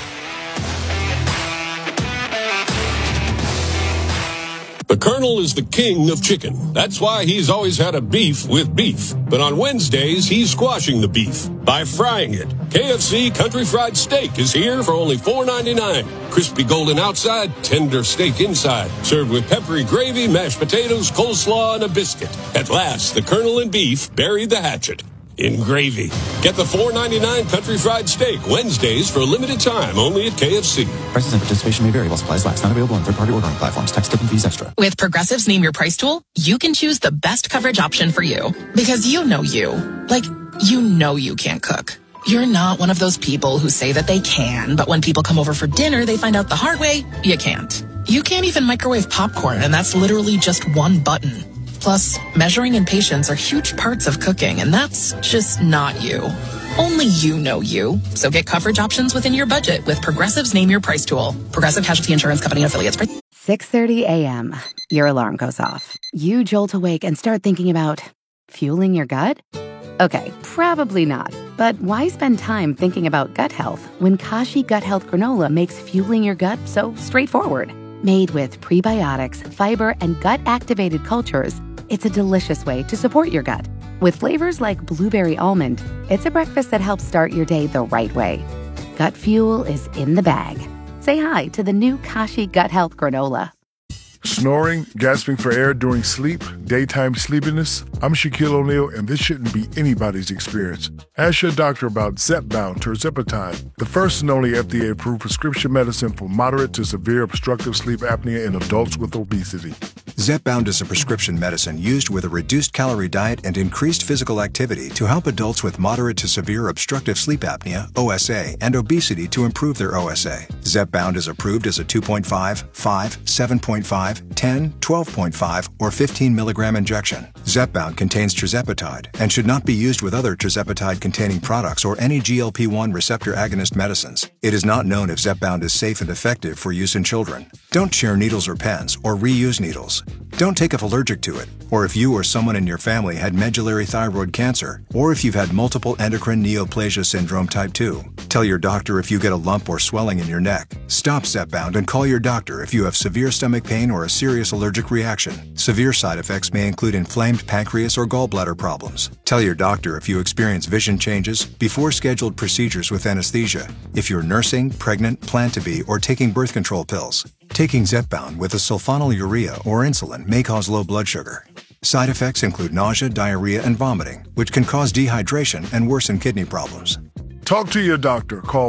The Colonel is the king of chicken. That's why he's always had a beef with beef. But on Wednesdays, he's squashing the beef by frying it. KFC Country Fried Steak is here for only $4.99. Crispy golden outside, tender steak inside. Served with peppery gravy, mashed potatoes, coleslaw, and a biscuit. At last, the Colonel and beef buried the hatchet in gravy. Get the $4.99 Country Fried Steak Wednesdays for a limited time only at KFC. Prices and participation may vary while supplies last. Not available on third-party ordering platforms. Tax, tip, and fees extra. With Progressive's Name Your Price tool, you can choose the best coverage option for you. Because you know you. Like, you know you can't cook. You're not one of those people who say that they can, but when people come over for dinner, they find out the hard way, you can't. You can't even microwave popcorn, and that's literally just one button. Plus, measuring and patience are huge parts of cooking, and that's just not you. Only you know you. So get coverage options within your budget with Progressive's Name Your Price tool. Progressive Casualty Insurance Company and Affiliates. 6:30 a.m. Your alarm goes off. You jolt awake and start thinking about fueling your gut? Okay, probably not. But why spend time thinking about gut health when Kashi Gut Health Granola makes fueling your gut so straightforward? Made with prebiotics, fiber, and gut-activated cultures, it's a delicious way to support your gut. With flavors like blueberry almond, it's a breakfast that helps start your day the right way. Gut fuel is in the bag. Say hi to the new Kashi Gut Health Granola. Snoring, gasping for air during sleep, daytime sleepiness. I'm Shaquille O'Neal, and this shouldn't be anybody's experience. Ask your doctor about Zepbound tirzepatide, the first and only FDA-approved prescription medicine for moderate to severe obstructive sleep apnea in adults with obesity. Zepbound is a prescription medicine used with a reduced calorie diet and increased physical activity to help adults with moderate to severe obstructive sleep apnea, OSA, and obesity to improve their OSA. Zepbound is approved as a 2.5, 5, 7.5, 10, 12.5, or 15 milligram injection. Zepbound contains tirzepatide and should not be used with other tirzepatide-containing products or any GLP-1 receptor agonist medicines. It is not known if Zepbound is safe and effective for use in children. Don't share needles or pens or reuse needles. Don't take if allergic to it, or if you or someone in your family had medullary thyroid cancer, or if you've had multiple endocrine neoplasia syndrome type 2. Tell your doctor if you get a lump or swelling in your neck. Stop Zepbound and call your doctor if you have severe stomach pain or a serious allergic reaction. Severe side effects may include inflamed pancreas or gallbladder problems. Tell your doctor if you experience vision changes before scheduled procedures with anesthesia, if you're nursing, pregnant, plan to be, or taking birth control pills. Taking Zepbound with a sulfonylurea or insulin may cause low blood sugar. Side effects include nausea, diarrhea, and vomiting, which can cause dehydration and worsen kidney problems. Talk to your doctor. Call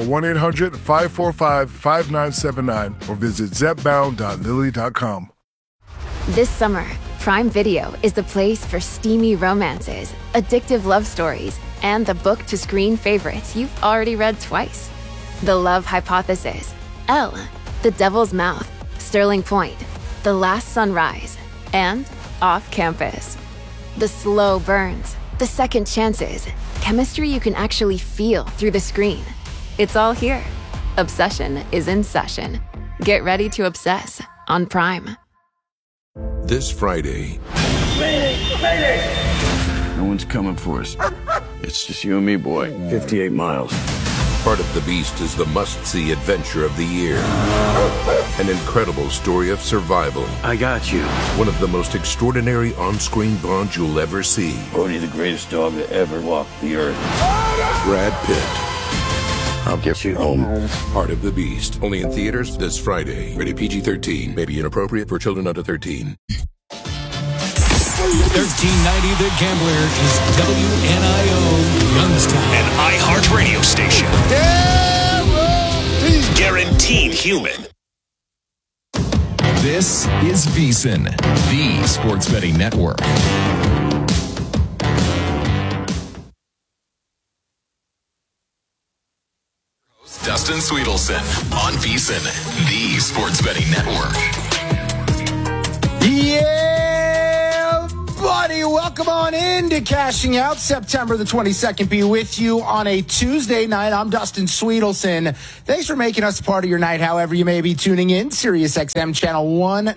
1-800-545-5979 or visit zepbound.lilly.com. This summer, Prime Video is the place for steamy romances, addictive love stories, and the book-to-screen favorites you've already read twice. The Love Hypothesis, Elle, The Devil's Mouth, Sterling Point, The Last Sunrise, and Off Campus. The slow burns, the second chances, chemistry you can actually feel through the screen. It's all here. Obsession is in session. Get ready to obsess on Prime. This Friday. No one's coming for us. It's just you and me, boy. 58 miles. Part of the Beast is the must-see adventure of the year. An incredible story of survival. I got you. One of the most extraordinary on-screen bonds you'll ever see. Only the greatest dog to ever walk the earth. Brad Pitt. I'll get you home. Part of the Beast. Only in theaters this Friday. Rated PG-13. May be inappropriate for children under 13. 1390 The Gambler is WNIO Youngstown. An iHeartRadio station. Guaranteed human. This is VSiN, the sports betting network. Dustin Sweetelson on VSiN, the sports betting network. Yeah, buddy. Welcome on into Cashing Out. September the 22nd. Be with you on a Tuesday night. I'm Dustin Sweetelson. Thanks for making us a part of your night, however you may be tuning in. Sirius XM Channel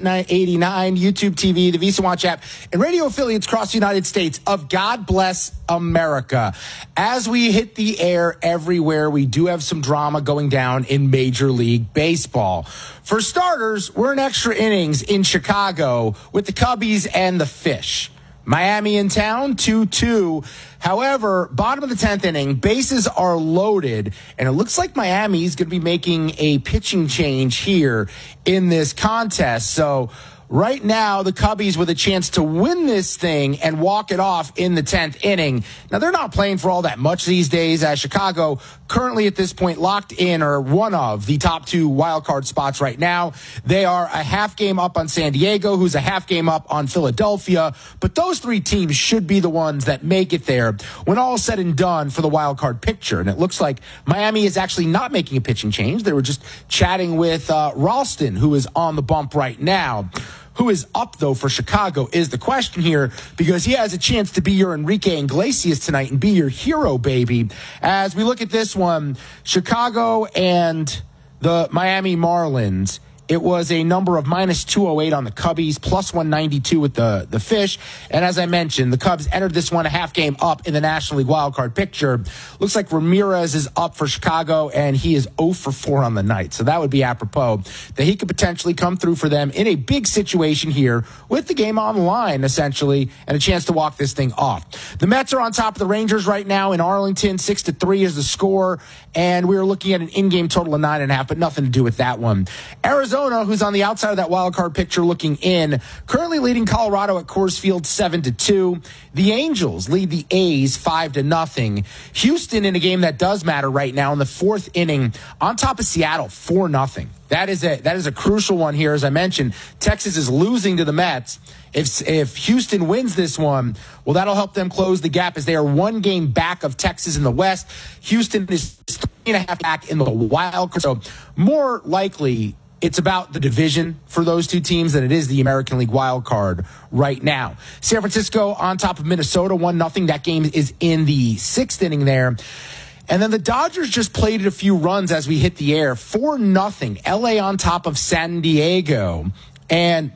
189, YouTube TV, the VSiN Watch app, and radio affiliates across the United States of God Bless America. As we hit the air everywhere, we do have some drama going down in Major League Baseball. For starters, we're in extra innings in Chicago with the Cubbies and the Fish. Miami in town, 2-2. However, bottom of the 10th inning, bases are loaded, and it looks like Miami is going to be making a pitching change here in this contest. So right now, the Cubbies with a chance to win this thing and walk it off in the 10th inning. Now, they're not playing for all that much these days, as Chicago currently at this point locked in or one of the top two wild card spots right now. They are a half game up on San Diego, who's a half game up on Philadelphia. But those three teams should be the ones that make it there when all is said and done for the wild card picture. And it looks like Miami is actually not making a pitching change. They were just chatting with Ralston, who is on the bump right now. Who is up, though, for Chicago is the question here, because he has a chance to be your Enrique Iglesias tonight and be your hero, baby. As we look at this one, Chicago and the Miami Marlins, it was a number of minus 208 on the Cubbies, plus 192 with the Fish. And as I mentioned, the Cubs entered this one a half game up in the National League wildcard picture. Looks like Ramirez is up for Chicago, and he is 0 for 4 on the night. So that would be apropos that he could potentially come through for them in a big situation here with the game on the line, essentially, and a chance to walk this thing off. The Mets are on top of the Rangers right now in Arlington. 6-3 is the score, and we're looking at an in-game total of 9.5, but nothing to do with that one. Arizona, who's on the outside of that wild card picture looking in, currently leading Colorado at Coors Field 7-2. The Angels lead the A's 5-0. Houston in a game that does matter right now in the fourth inning on top of Seattle 4-0. That is a crucial one here. As I mentioned, Texas is losing to the Mets. If Houston wins this one, well, that'll help them close the gap as they are one game back of Texas in the West. Houston is 3.5 back in the wild card. So more likely, it's about the division for those two teams than it is the American League wild card right now. San Francisco on top of Minnesota 1-0. That game is in the sixth inning there. And then the Dodgers just played a few runs as we hit the air. 4-0. LA on top of San Diego. And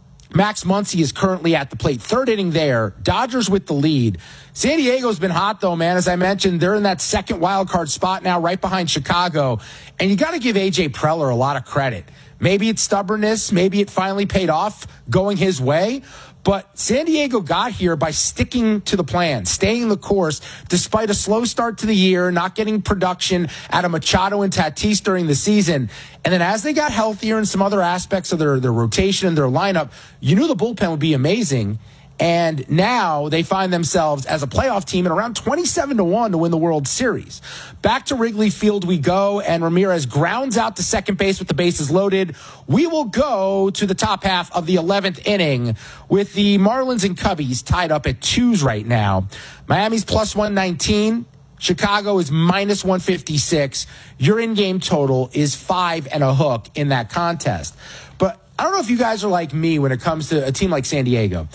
Max Muncy is currently at the plate. Third inning there. Dodgers with the lead. San Diego's been hot, though, man. As I mentioned, they're in that second wild card spot now, right behind Chicago. And you got to give A.J. Preller a lot of credit. Maybe it's stubbornness. Maybe it finally paid off going his way. But San Diego got here by sticking to the plan, staying the course, despite a slow start to the year, not getting production out of Machado and Tatis during the season. And then as they got healthier in some other aspects of their rotation and their lineup, you knew the bullpen would be amazing. And now they find themselves as a playoff team at around 27-1 to win the World Series. Back to Wrigley Field we go, and Ramirez grounds out to second base with the bases loaded. We will go to the top half of the 11th inning with the Marlins and Cubbies tied up at 2s right now. Miami's plus 119. Chicago is minus 156. Your in-game total is 5 and a hook in that contest. But I don't know if you guys are like me when it comes to a team like San Diego.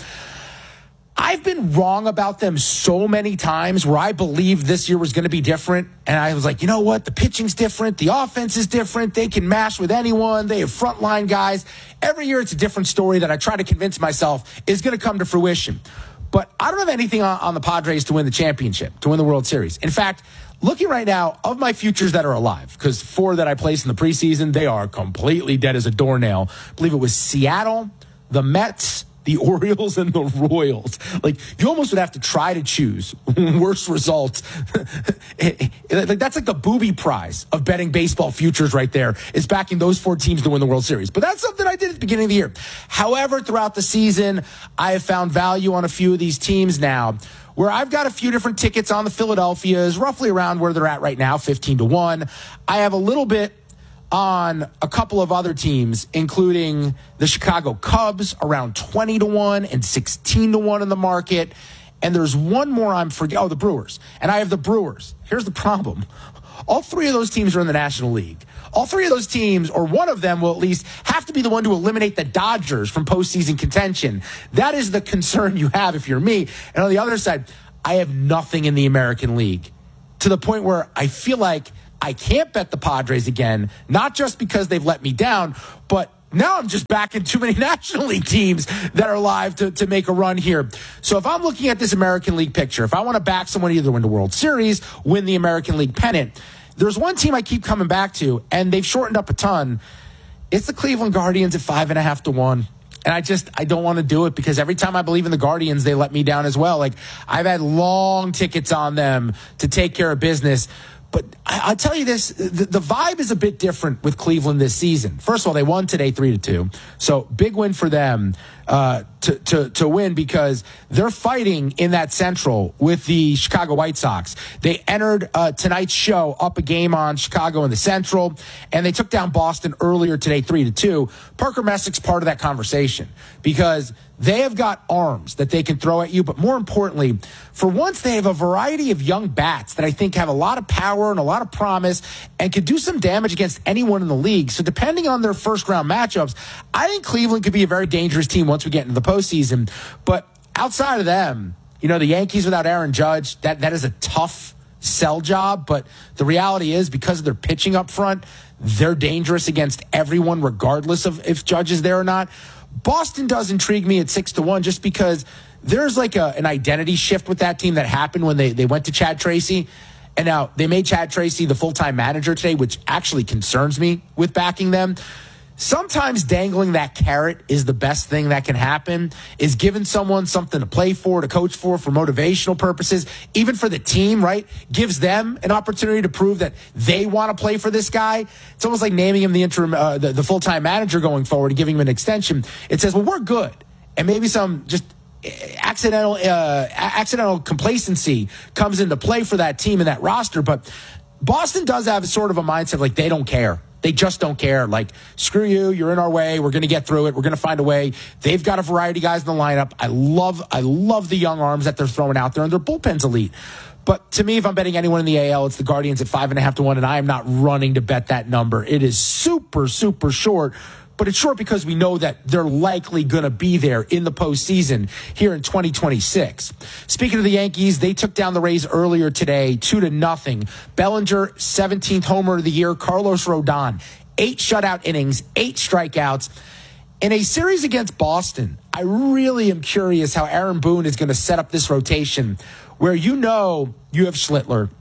I've been wrong about them so many times where I believed this year was going to be different. And I was like, you know what? The pitching's different. The offense is different. They can mash with anyone. They have frontline guys. Every year it's a different story that I try to convince myself is going to come to fruition. But I don't have anything on the Padres to win the championship, to win the World Series. In fact, looking right now, of my futures that are alive, because 4 that I placed in the preseason, they are completely dead as a doornail. I believe it was Seattle, the Mets, the Orioles and the Royals. Like, you almost would have to try to choose worse results. That's like the booby prize of betting baseball futures right there, is backing those 4 teams to win the World Series. But that's something I did at the beginning of the year. However, throughout the season, I have found value on a few of these teams now, where I've got a few different tickets on the Philadelphias, roughly around where they're at right now, 15-1. I have a little bit on a couple of other teams, including the Chicago Cubs, around 20-1 and 16-1 in the market. And there's one more I'm forgetting. Oh, the Brewers. And I have the Brewers. Here's the problem. All 3 of those teams are in the National League. All 3 of those teams, or one of them will at least have to be the one to eliminate the Dodgers from postseason contention. That is the concern you have if you're me. And on the other side, I have nothing in the American League, to the point where I feel like I can't bet the Padres again, not just because they've let me down, but now I'm just backing too many National League teams that are live to make a run here. So if I'm looking at this American League picture, if I want to back someone either win the World Series, win the American League pennant, there's one team I keep coming back to, and they've shortened up a ton. It's the Cleveland Guardians at 5.5-1. And I don't want to do it, because every time I believe in the Guardians, they let me down as well. Like, I've had long tickets on them to take care of business. But I'll tell you this, the vibe is a bit different with Cleveland this season. First of all, they won today 3-2. So big win for them to win, because they're fighting in that Central with the Chicago White Sox. They entered tonight's show up a game on Chicago in the Central, and they took down Boston earlier today 3-2. Parker Messick's part of that conversation, because they have got arms that they can throw at you, but more importantly, for once, they have a variety of young bats that I think have a lot of power and a lot of promise and could do some damage against anyone in the league. So depending on their first-round matchups, I think Cleveland could be a very dangerous team once we get into the postseason. But outside of them, the Yankees without Aaron Judge, that is a tough sell job. But the reality is, because of their pitching up front, they're dangerous against everyone, regardless of if Judge is there or not. Boston does intrigue me at 6-1, just because there's like an identity shift with that team that happened when they went to Chad Tracy. And now they made Chad Tracy the full-time manager today, which actually concerns me with backing them. Sometimes dangling that carrot is the best thing that can happen, is giving someone something to play for, to coach for motivational purposes, even for the team, right? Gives them an opportunity to prove that they want to play for this guy. It's almost like naming him the interim, the full-time manager going forward and giving him an extension. It says, well, we're good. And maybe some just accidental complacency comes into play for that team and that roster. But Boston does have sort of a mindset like they don't care. They just don't care. Like, screw you, you're in our way, we're going to get through it, we're going to find a way. They've got a variety of guys in the lineup. I love the young arms that they're throwing out there, and their bullpen's elite. But to me, if I'm betting anyone in the AL, it's the Guardians at 5.5-1, and I am not running to bet that number. It is super, super short, but it's short because we know that they're likely going to be there in the postseason here in 2026. Speaking of the Yankees, they took down the Rays earlier today, 2-0. Bellinger, 17th homer of the year. Carlos Rodon, 8 shutout innings, 8 strikeouts. In a series against Boston, I really am curious how Aaron Boone is going to set up this rotation, where you have Schlittler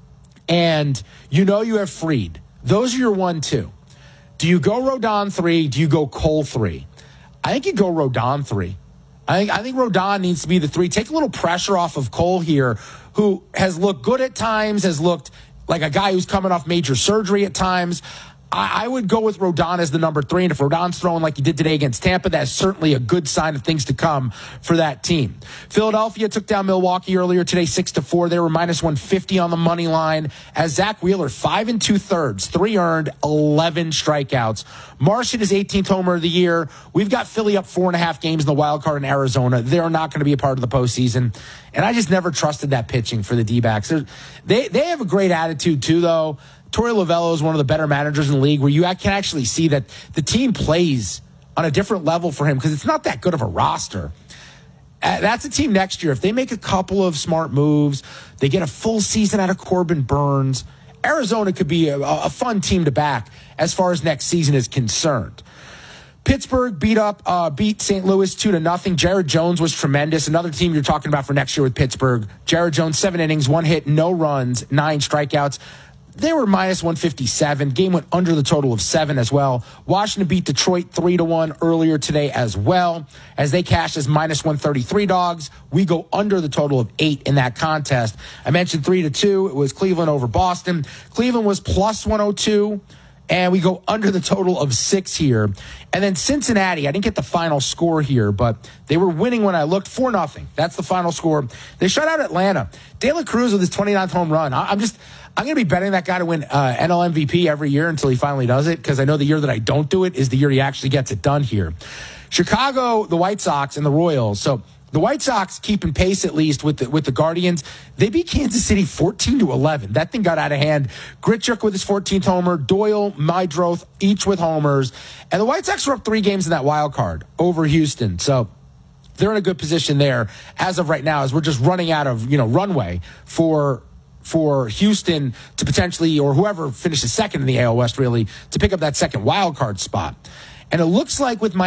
and you have Fried. Those are your 1-2. Do you go Rodon 3? Do you go Cole 3? I think you go Rodon 3. I think Rodon needs to be the 3. Take a little pressure off of Cole here, who has looked good at times, has looked like a guy who's coming off major surgery at times. I would go with Rodon as the number 3, and if Rodon's throwing like he did today against Tampa, that's certainly a good sign of things to come for that team. Philadelphia took down Milwaukee earlier today, 6-4. They were minus 150 on the money line, as Zach Wheeler, 5 2/3, 3 earned, 11 strikeouts. Martian is 18th homer of the year. We've got Philly up 4.5 games in the wild card in Arizona. They're not going to be a part of the postseason, and I just never trusted that pitching for the D-backs. They have a great attitude too, though. Torey Lovello is one of the better managers in the league, where you can actually see that the team plays on a different level for him, because it's not that good of a roster. That's a team next year. If they make a couple of smart moves, they get a full season out of Corbin Burns, Arizona could be a fun team to back as far as next season is concerned. Pittsburgh beat St. Louis 2-0. Jared Jones was tremendous. Another team you're talking about for next year with Pittsburgh. Jared Jones, 7 innings, 1 hit, no runs, 9 strikeouts. they were minus 157. Game went under the total of 7 as well. Washington beat Detroit 3-1 earlier today as well, as they cashed as minus 133 dogs. We go under the total of 8 in that contest. I mentioned 3-2. It was Cleveland over Boston. Cleveland was plus 102. And we go under the total of 6 here. And then Cincinnati, I didn't get the final score here, but they were winning when I looked, 4-0. That's the final score. They shut out Atlanta. De La Cruz with his 29th home run. I'm going to be betting that guy to win NL MVP every year until he finally does it, because I know the year that I don't do it is the year he actually gets it done here. Chicago, the White Sox, and the Royals. So the White Sox keeping pace at least with the Guardians. They beat Kansas City 14-11. That thing got out of hand. Grichuk with his 14th homer, Doyle, Mydroth, each with homers. And the White Sox were up 3 games in that wild card over Houston. So they're in a good position there as of right now, as we're just running out of runway for Houston to potentially, or whoever finishes second in the AL West really, to pick up that second wild card spot. And it looks like with